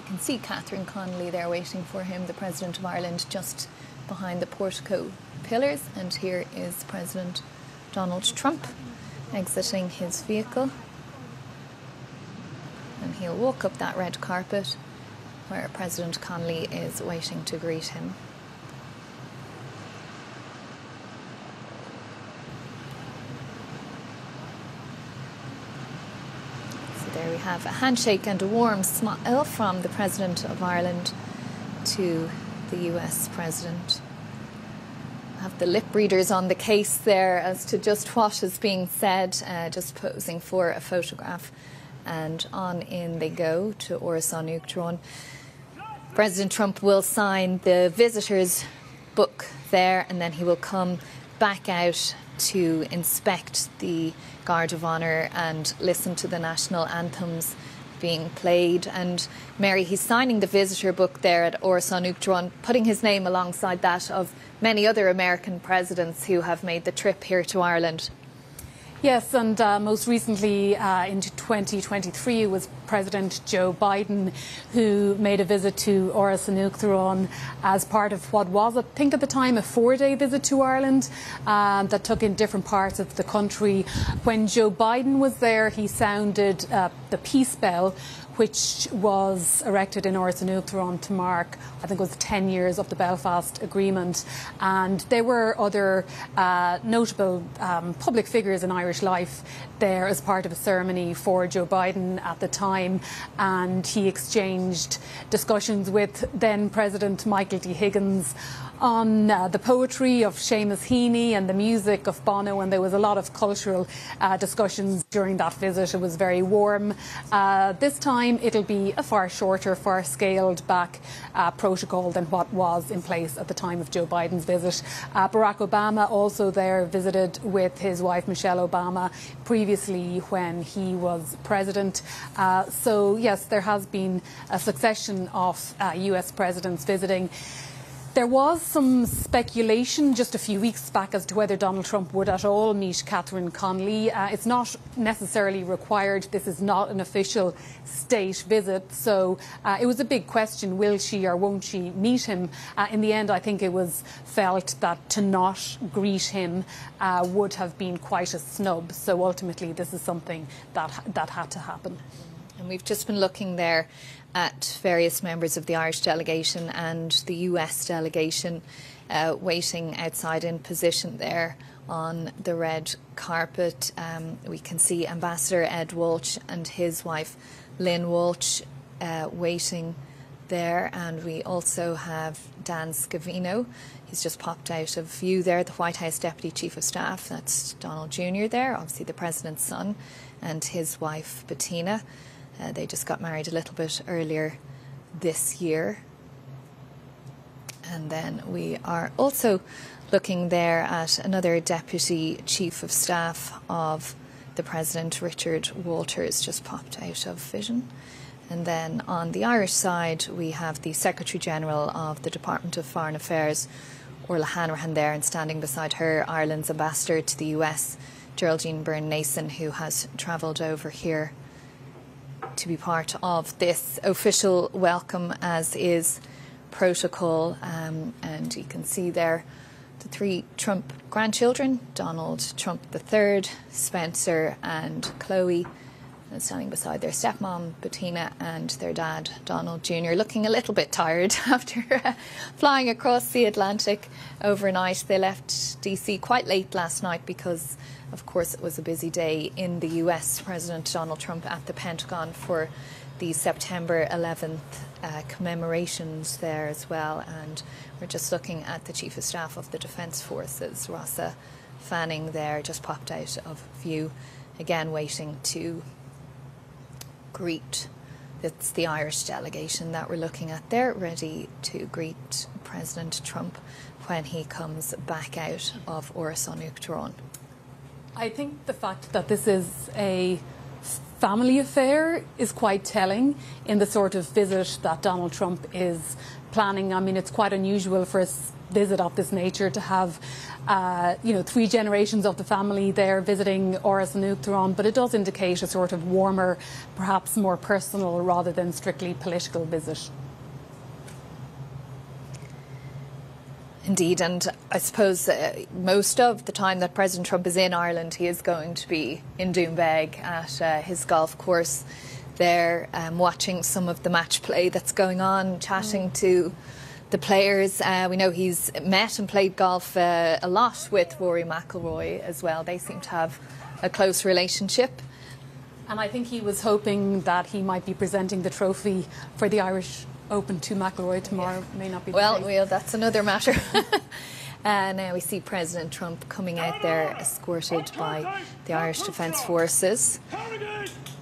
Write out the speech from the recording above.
can see Catherine Connolly there waiting for him, the President of Ireland, just behind the portico pillars. And here is President Donald Trump exiting his vehicle. And he'll walk up that red carpet where President Connolly is waiting to greet him. So there we have a handshake and a warm smile from the President of Ireland to the US President. Have the lip readers on the case there as to just what is being said, just posing for a photograph. And on in they go to Áras an Uachtaráin. President Trump will sign the visitors' book there, and then he will come back out to inspect the Guard of Honour and listen to the national anthems being played. And Mary, he's signing the visitor book there at Áras an Uachtaráin, putting his name alongside that of many other American presidents who have made the trip here to Ireland. Yes, and most recently in 2023 it was President Joe Biden who made a visit to Áras an Uachtaráin as part of what was, I think at the time, a 4-day visit to Ireland that took in different parts of the country. When Joe Biden was there, he sounded the peace bell, which was erected in Áras an Uachtaráin to mark, I think it was 10 years of the Belfast Agreement. And there were other notable public figures in Irish life there as part of a ceremony for Joe Biden at the time. And he exchanged discussions with then President Michael D. Higgins on the poetry of Seamus Heaney and the music of Bono, and there was a lot of cultural discussions during that visit. It was very warm. This time it'll be a far shorter, far scaled back protocol than what was in place at the time of Joe Biden's visit. Barack Obama also there visited with his wife Michelle Obama previously when he was president. So yes, there has been a succession of US presidents visiting. There was some speculation just a few weeks back as to whether Donald Trump would at all meet Catherine Connolly. It's not necessarily required. This is not an official state visit. So it was a big question, will she or won't she meet him? In the end, I think it was felt that to not greet him would have been quite a snub. So ultimately, this is something that had to happen. And we've just been looking there at various members of the Irish delegation and the US delegation waiting outside in position there on the red carpet. We can see Ambassador Ed Walsh and his wife Lynn Walsh waiting there, and we also have Dan Scavino. He's just popped out of view there, the White House Deputy Chief of Staff. That's Donald Jr. there, obviously the President's son, and his wife Bettina. They just got married a little bit earlier this year. And then we are also looking there at another Deputy Chief of Staff of the President, Richard Walters, just popped out of vision. And then on the Irish side, we have the Secretary General of the Department of Foreign Affairs, Orla Hanrahan there, and standing beside her, Ireland's ambassador to the US, Geraldine Byrne-Nason, who has travelled over here to be part of this official welcome, as is protocol. And you can see there the 3 Trump grandchildren, Donald Trump III, Spencer and Chloe, and standing beside their stepmom Bettina and their dad Donald Jr., looking a little bit tired after flying across the Atlantic overnight. They left DC quite late last night because, of course, it was a busy day in the US. President Donald Trump at the Pentagon for the September 11th commemorations there as well. And we're just looking at the Chief of Staff of the Defence Forces, Rossa Fanning there, just popped out of view, again waiting to greet. It's the Irish delegation that we're looking at there, ready to greet President Trump when he comes back out of Áras an Uachtaráin. I think the fact that this is a family affair is quite telling in the sort of visit that Donald Trump is planning. I mean, it's quite unusual for a visit of this nature, to have 3 generations of the family there visiting Áras an Uachtaráin, but it does indicate a sort of warmer, perhaps more personal rather than strictly political visit. Indeed, and I suppose most of the time that President Trump is in Ireland, he is going to be in Doonbeg at his golf course there, watching some of the match play that's going on, chatting to the players. We know he's met and played golf a lot with Rory McIlroy as well. They seem to have a close relationship. And I think he was hoping that he might be presenting the trophy for the Irish Open to McIlroy tomorrow. May not be the case. Well, that's another matter. Now we see President Trump coming out there escorted by the Irish Defence Forces.